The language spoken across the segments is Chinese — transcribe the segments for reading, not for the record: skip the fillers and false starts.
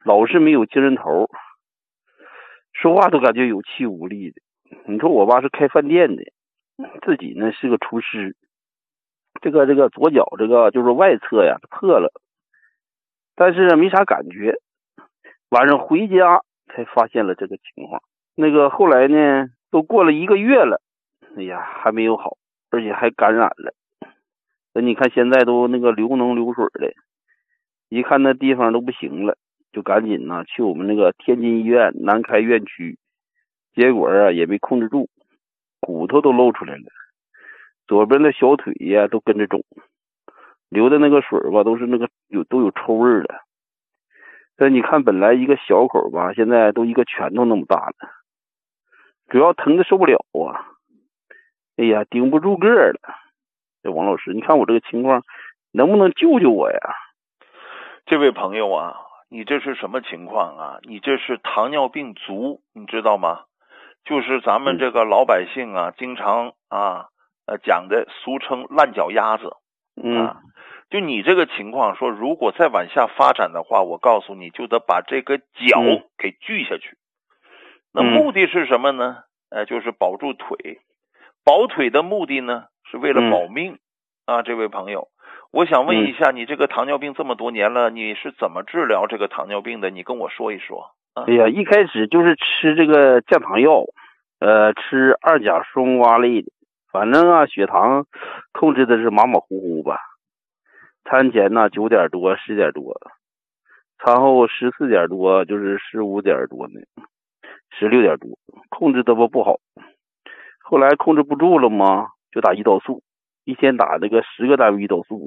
老是没有精神头，说话都感觉有气无力的。你说我爸是开饭店的，自己呢是个厨师，这个左脚这个就是外侧呀破了，但是没啥感觉。晚上回家才发现了这个情况。后来呢，都过了1个月了，哎呀，还没有好，而且还感染了。你看现在都流脓流水的，一看那地方都不行了，就赶紧去我们天津医院南开院区，结果也没控制住，骨头都露出来了，左边的小腿呀都跟着肿，流的水吧都是都有臭味了。但你看本来一个小口吧，现在都一个拳头那么大了，主要疼的受不了啊！哎呀，顶不住个了。这王老师，你看我这个情况，能不能救救我呀？ 这位朋友啊，你这是什么情况啊？你这是糖尿病足，你知道吗？就是咱们这个老百姓啊，经常讲的俗称烂脚丫子。就你这个情况说，如果再往下发展的话，我告诉你，就得把这个脚给锯下去。那目的是什么呢？就是保住腿。保腿的目的呢，是为了保命这位朋友，我想问一下，你这个糖尿病这么多年了，你是怎么治疗这个糖尿病的？你跟我说一说。 哎呀，一开始就是吃这个降糖药，吃2甲双胍类的，反正血糖控制的是马马虎虎吧。餐前9点多10点多，餐后14点多，就是15点多呢，16点多，控制的不好。后来控制不住了嘛，就打胰岛素，一天打10个单位胰岛素。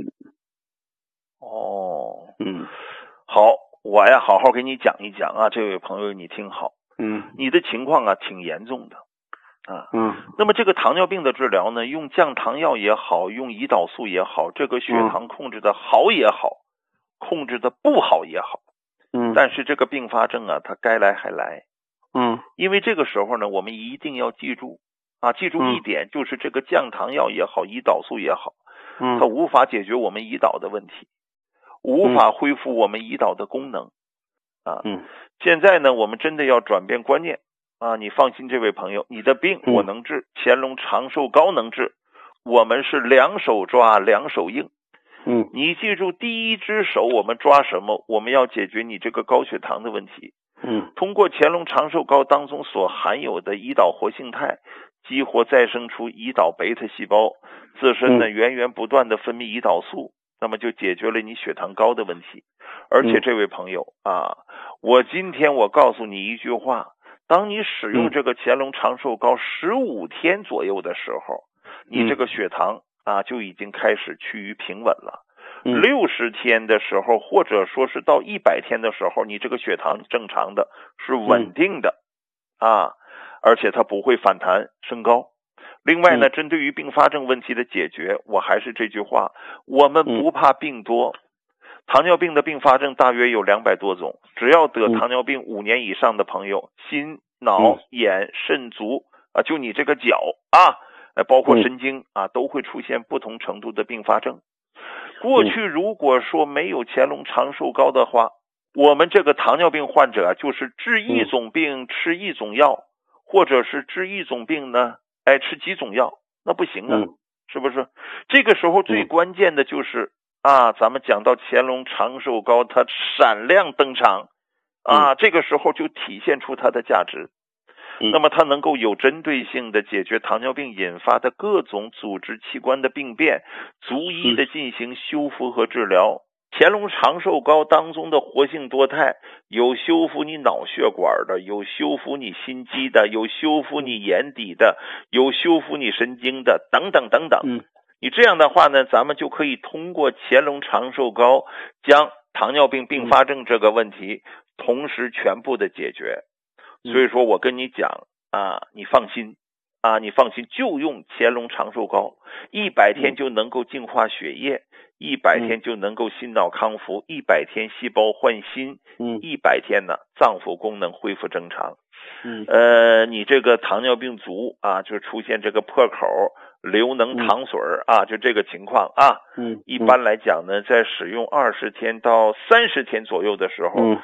好，我呀好好给你讲一讲啊，这位朋友你听好。你的情况啊挺严重的那么这个糖尿病的治疗呢，用降糖药也好，用胰岛素也好，这个血糖控制的好也好，控制的不好也好，但是这个并发症啊，它该来还来。因为这个时候呢，我们一定要记住一点，就是这个降糖药也好，胰岛素也好，它无法解决我们胰岛的问题，无法恢复我们胰岛的功能现在呢，我们真的要转变观念你放心，这位朋友，你的病我能治，乾隆长寿膏能治，我们是2手抓2手硬。你记住，第一只手我们抓什么？我们要解决你这个高血糖的问题。通过乾隆长寿膏当中所含有的胰岛活性肽，激活再生出胰岛贝塔细胞，自身呢源源不断的分泌胰岛素，那么就解决了你血糖高的问题。而且这位朋友我今天我告诉你一句话，当你使用这个乾隆长寿膏15天左右的时候，你这个血糖就已经开始趋于平稳了。60天的时候，或者说是到100天的时候，你这个血糖正常的，是稳定的而且它不会反弹升高。另外呢，针对于并发症问题的解决，我还是这句话，我们不怕病多。糖尿病的并发症大约有200多种，只要得糖尿病5年以上的朋友，心、脑、眼、肾、足就你这个脚包括神经都会出现不同程度的并发症。过去如果说没有乾隆长寿膏的话，我们这个糖尿病患者就是治一种病吃一种药，或者是治一种病呢吃几种药，那不行是不是？这个时候最关键的就是咱们讲到乾隆长寿膏它闪亮登场这个时候就体现出它的价值。那么它能够有针对性的解决糖尿病引发的各种组织器官的病变，逐一的进行修复和治疗。乾隆长寿膏当中的活性多肽，有修复你脑血管的，有修复你心肌的，有修复你眼底的，有修复你神经的，等等等等。你这样的话呢，咱们就可以通过乾隆长寿膏将糖尿病并发症这个问题同时全部的解决。所以说我跟你讲你放心你放心，就用乾隆长寿膏，100天就能够净化血液，100天就能够心脑康复，100天细胞换新，100天呢脏腑功能恢复正常。你这个糖尿病足就出现这个破口、流脓淌水就这个情况一般来讲呢，在使用20天到30天左右的时候